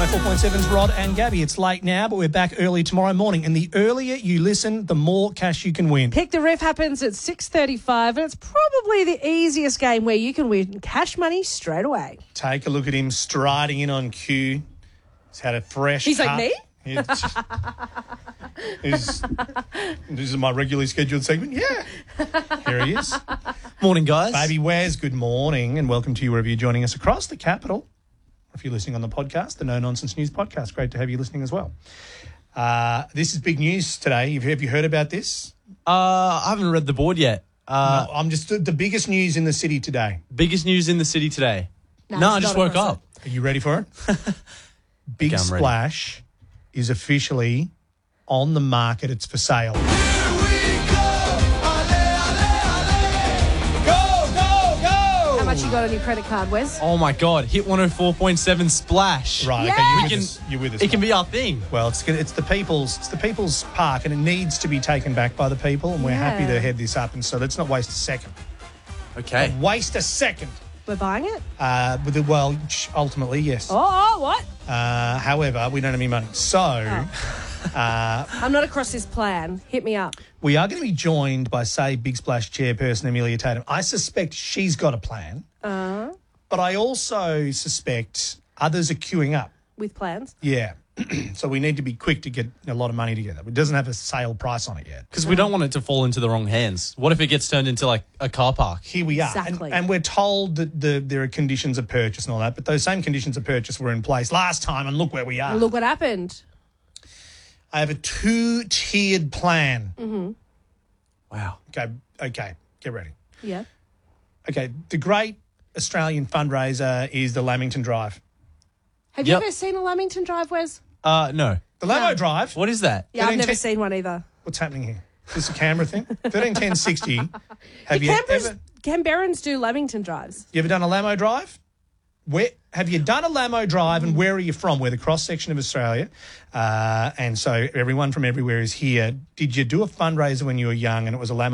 104.7's Rod and Gabby. It's late now, but we're back early tomorrow morning. And the earlier you listen, the more cash you can win. Pick the Ref happens at 6:35, and it's probably the easiest game where you can win cash money straight away. Take a look at him striding in on cue. He's had a fresh He's cut. like me? This is my regularly scheduled segment. Yeah. Here he is. Morning, guys. Baby Wes, good morning, and welcome to you wherever you're joining us across the capital. If you're listening on the podcast, the No Nonsense News podcast, great to have you listening as well. This is big news today. Have you heard about this? I haven't read the board yet. No, I'm just the biggest news in the city today. Biggest news in the city today. No, No, I it's just not woke across up. Are you ready for it? Big Okay, I'm ready. Splash is officially on the market. It's for sale. How much you got on your credit card, Wes? Oh, my God. Hit 104.7 Splash. Right, Yeah. okay, you're with us. It can mate. be our thing. Well, it's the people's park, and it needs to be taken back by the people, and we're happy Yeah. to head this up. And so let's not waste a second. Okay. Waste a second. We're buying it? Ultimately, yes. Oh, what? However, we don't have any money. So I'm not across this plan. Hit me up. we are going to be joined by, say, Big Splash chairperson Amelia Tatum. I suspect she's got a plan, but I also suspect others are queuing up. With plans? Yeah. So we need to be quick to get a lot of money together. It doesn't have a sale price on it yet. Because we don't want it to fall into the wrong hands. What if it gets turned into like a car park? Here we are. Exactly. And we're told that there are conditions of purchase and all that, but those same conditions of purchase were in place last time, and look where we are. Look what happened. I have a 2-tiered plan. Wow. Okay, get ready. Yeah. Okay, the great Australian fundraiser is the Lamington Drive. Have you Yep. ever seen a Lamington Drive, Wes? No. The Lamo Drive? What is that? Yeah, I've never 13 seen one either. What's happening here? Is this a Canberra thing? 131060. Have you Canberrans do Lamington Drives. ever done a Lamo Drive? Where have you done a Lamo Drive, and where are you from? We're the cross section of Australia, and so everyone from everywhere is here. Did you do a fundraiser when you were young and it was a Lamo